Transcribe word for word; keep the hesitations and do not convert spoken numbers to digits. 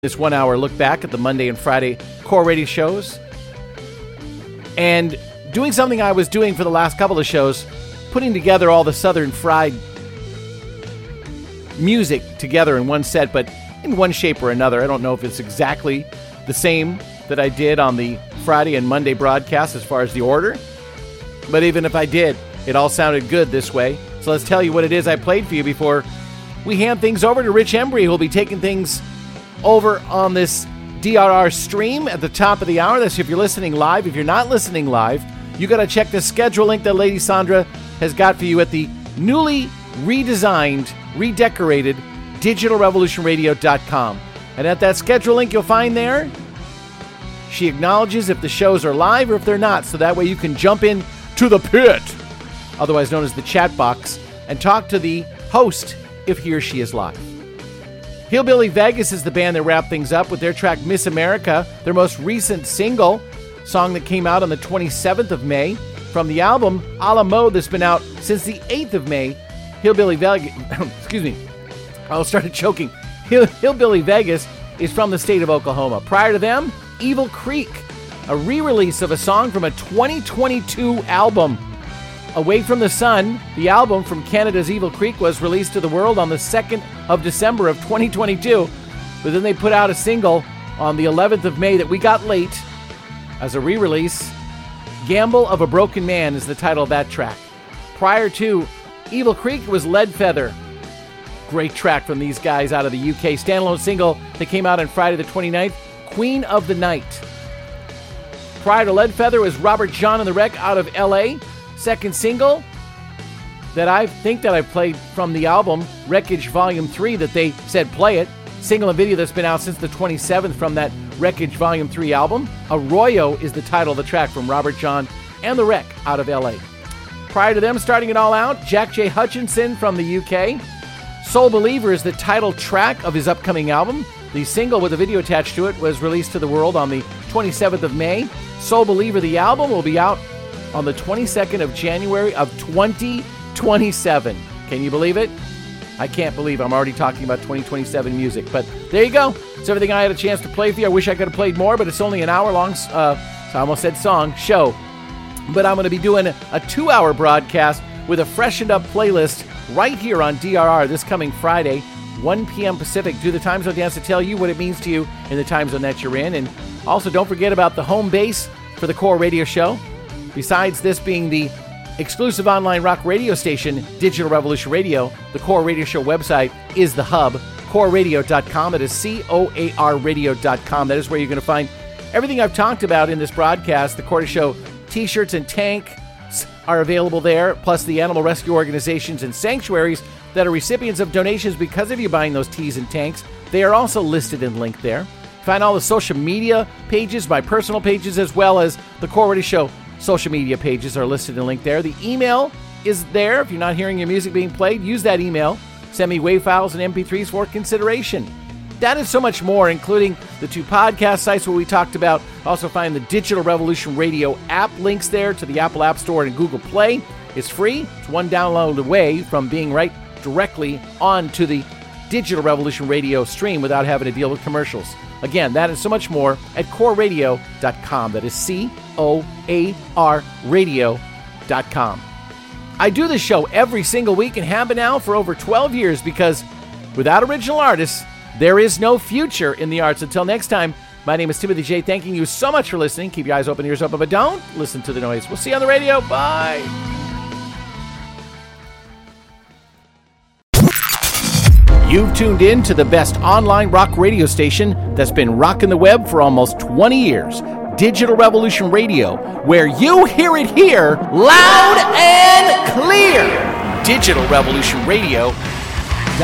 This one hour look back at the Monday and Friday Core Radio shows, and doing something I was doing for the last couple of shows, putting together all the Southern Fried music together in one set, but in one shape or another. I don't know if it's exactly the same that I did on the Friday and Monday broadcast as far as the order, but even if I did, it all sounded good this way. So let's tell you what it is I played for you before we hand things over to Rich Embry, who will be taking things over on this D R R stream at the top of the hour. That's if you're listening live. If you're not listening live, you got to check the schedule link that Lady Sandra has got for you at the newly redesigned, redecorated digital revolution radio dot com. And at that schedule link you'll find there, she acknowledges if the shows are live or if they're not, so that way you can jump in to the pit, otherwise known as the chat box, and talk to the host if he or she is live. Hillbilly Vegas is the band that wrapped things up with their track Miss America, their most recent single, song that came out on the twenty-seventh of May. From the album A La Mode that's been out since the eighth of May, Hillbilly Vegas, excuse me, I started choking. Hill, Hillbilly Vegas is from the state of Oklahoma. Prior to them, Evil Creek, a re-release of a song from a twenty twenty-two album. Away from the Sun, the album from Canada's Evil Creek, was released to the world on the second of December of twenty twenty-two, but then they put out a single on the eleventh of May that we got late as a re-release. Gamble of a Broken Man is the title of that track. Prior to Evil Creek was Lead Feather. Great track from these guys out of the U K. Standalone single that came out on Friday the twenty-ninth, Queen of the Night. Prior to Lead Feather was Robert John and the Wreck out of L A. Second single that I think that I played from the album, Wreckage Volume three, that they said play it. Single and video that's been out since the twenty-seventh from that Wreckage Volume three album. Arroyo is the title of the track from Robert John and the Wreck out of L A. Prior to them, starting it all out, Jack J. Hutchinson from the U K. Soul Believer is the title track of his upcoming album. The single with a video attached to it was released to the world on the twenty-seventh of May. Soul Believer, the album, will be out on the twenty-second of January of twenty twenty-seven. Can you believe it? I can't believe I'm already talking about twenty twenty-seven music. But there you go. It's everything I had a chance to play for you. I wish I could have played more, but it's only an hour-long, uh, I almost said song, show. But I'm going to be doing a two-hour broadcast with a freshened-up playlist right here on D R R this coming Friday, one p.m. Pacific. Do the time zone dance to tell you what it means to you in the time zone that you're in. And also, don't forget about the home base for the Core Radio Show. Besides this being the exclusive online rock radio station, Digital Revolution Radio, the Core Radio Show website is the hub, core radio dot com. It is C O A R radio dot com. That is where you're going to find everything I've talked about in this broadcast. The Core Radio Show t-shirts and tanks are available there, plus the animal rescue organizations and sanctuaries that are recipients of donations because of you buying those tees and tanks. They are also listed and linked there. Find all the social media pages, my personal pages, as well as the Core Radio Show social media pages are listed and linked there. The email is there. If you're not hearing your music being played, use that email. Send me WAV files and M P threes for consideration. That and so much more, including the two podcast sites where we talked about. Also find the Digital Revolution Radio app links there to the Apple App Store and Google Play. It's free. It's one download away from being right directly onto the Digital Revolution Radio stream without having to deal with commercials. Again, that and so much more at core radio dot com. That is C O A R radio dot com. I do this show every single week and have been now for over twelve years because without original artists, there is no future in the arts. Until next time, my name is Timothy J. Thanking you so much for listening. Keep your eyes open, ears open, but don't listen to the noise. We'll see you on the radio. Bye. You've tuned in to the best online rock radio station that's been rocking the web for almost twenty years. Digital Revolution Radio, where you hear it here loud and clear. digital revolution radio